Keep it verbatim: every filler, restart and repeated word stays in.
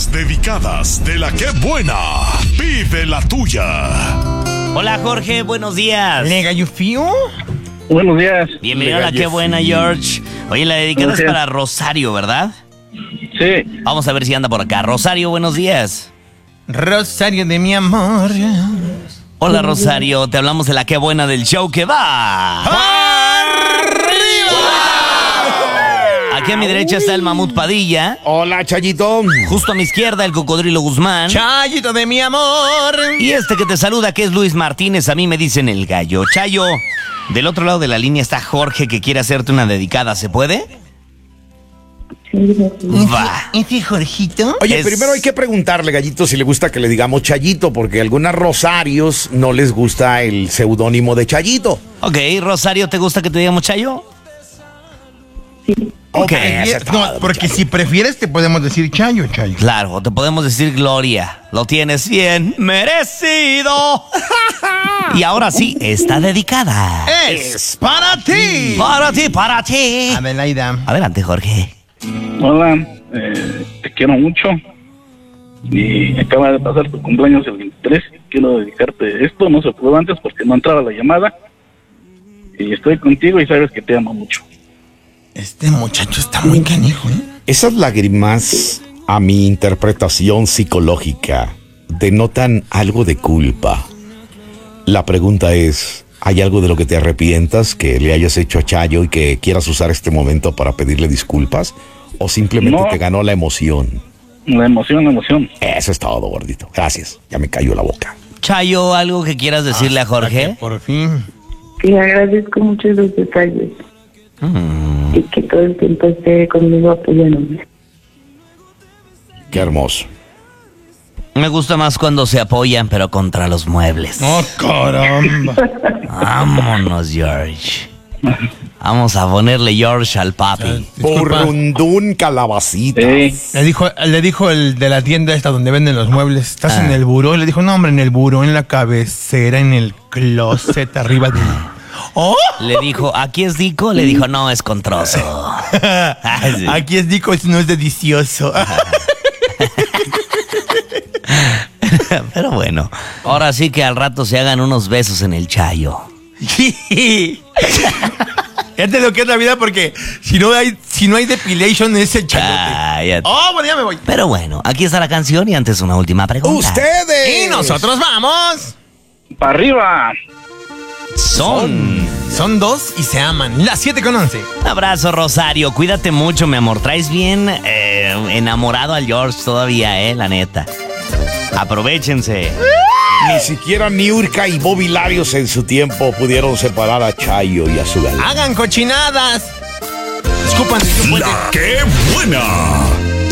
Las dedicadas de la que buena. Vive la tuya. Hola, Jorge, buenos días. ¿Nega you feel? Buenos días. Bienvenido a la que buena, George. Oye, la dedicada es para Rosario, ¿verdad? Sí. Vamos a ver si anda por acá. Rosario, buenos días. Rosario de mi amor. Hola, Rosario. Te hablamos de la que buena del show que va. Aquí a mi derecha está el Mamut Padilla. Hola, Chayito. Justo a mi izquierda, el Cocodrilo Guzmán. Chayito de mi amor. Y este que te saluda, que es Luis Martínez, a mí me dicen el Gallo. Chayo, del otro lado de la línea está Jorge, que quiere hacerte una dedicada. ¿Se puede? Va. ¿Ese Jorgito? Oye, Es- primero hay que preguntarle, Gallito, si le gusta que le digamos Chayito, porque a algunas Rosarios no les gusta el seudónimo de Chayito. Ok, Rosario, ¿te gusta que te digamos Chayo? Ok. No, porque si prefieres te podemos decir Chayo, Chayo. Claro, o te podemos decir Gloria. Lo tienes bien merecido. Y ahora sí, está dedicada. Es para ti. Para ti, para ti. Adelaida. Adelante, Jorge. Hola, eh, te quiero mucho. Y acaba de pasar tu cumpleaños el veintitrés. Quiero dedicarte esto. No se pudo antes porque no entraba la llamada. Y estoy contigo y sabes que te amo mucho. Este muchacho está muy canijo, ¿eh? Esas lágrimas, a mi interpretación psicológica, denotan algo de culpa. La pregunta es, ¿hay algo de lo que te arrepientas que le hayas hecho a Chayo y que quieras usar este momento para pedirle disculpas? ¿O simplemente No. te ganó la emoción? La emoción, la emoción. Eso es todo, gordito. Gracias. Ya me cayó la boca. Chayo, ¿algo que quieras decirle a Jorge? Por fin. Que agradezco mucho los detalles Mm. y que todo el tiempo esté conmigo apoyándome. Qué hermoso. Me gusta más cuando se apoyan, pero contra los muebles. Oh, caramba. Vámonos, George. Vamos a ponerle George al papi. Disculpa. Burundún calabacita. Eh, Le dijo, le dijo el de la tienda esta donde venden los muebles, ¿estás Ah. en el buró? Le dijo, no, hombre, en el buró, en la cabecera, en el closet, arriba de... ¡Oh! Le dijo, ¿aquí es Dico? Le dijo, no, es con trozo. Ah, sí. Aquí es Dico, no es delicioso. Pero bueno, ahora sí que al rato se hagan unos besos en el Chayo. Fíjate lo que es la vida, porque si no hay, si no hay depilation es el chayote. Cállate. Oh, bueno, ya me voy. Pero bueno, aquí está la canción y antes una última pregunta. ¡Ustedes! Y nosotros vamos. ¡para arriba! Son. Son dos y se aman. Las siete con once. Un abrazo, Rosario. Cuídate mucho, mi amor. Traes bien eh, enamorado al George todavía, eh, la neta. Aprovechense. Ni siquiera Niurka y Bobby Larios en su tiempo pudieron separar a Chayo y a su galán. Hagan cochinadas. Disculpen, disculpen. La que buena.